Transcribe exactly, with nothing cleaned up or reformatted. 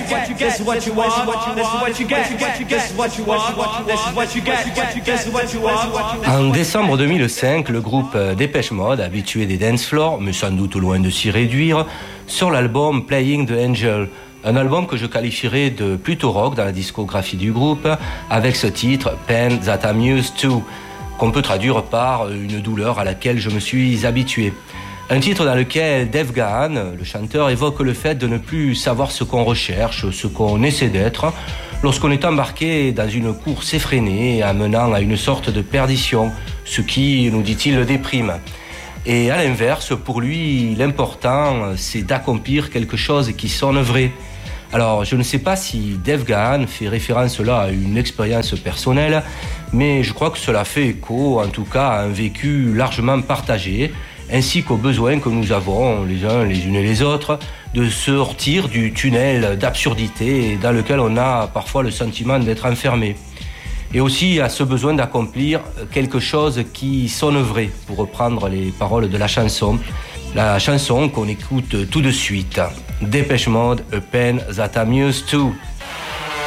this is what you want, this is what you get, this is what you want, this is what you get, this is what you want. En décembre deux mille cinq, le groupe Depeche Mode, habitué des dance floors, mais sans doute loin de s'y réduire, sort l'album Playing the Angel, un album que je qualifierais de plutôt rock dans la discographie du groupe, avec ce titre Pain That I'm Used To, qu'on peut traduire par une douleur à laquelle je me suis habitué. Un titre dans lequel Dave Gahan, le chanteur, évoque le fait de ne plus savoir ce qu'on recherche, ce qu'on essaie d'être, lorsqu'on est embarqué dans une course effrénée amenant à une sorte de perdition, ce qui, nous dit-il, le déprime. Et à l'inverse, pour lui, l'important, c'est d'accomplir quelque chose qui sonne vrai. Alors, je ne sais pas si Dave Gahan fait référence là à une expérience personnelle, mais je crois que cela fait écho, en tout cas, à un vécu largement partagé, ainsi qu'aux besoins que nous avons, les uns les unes et les autres, de sortir du tunnel d'absurdité dans lequel on a parfois le sentiment d'être enfermé. Et aussi à ce besoin d'accomplir quelque chose qui sonne vrai, pour reprendre les paroles de la chanson. La chanson qu'on écoute tout de suite, Depeche Mode, A Pain That I'm Used To.